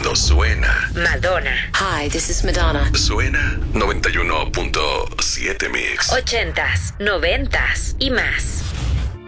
Cuando suena. Madonna. Hi, this is Madonna. Suena 91.7 Mix. 80s, 90s y más.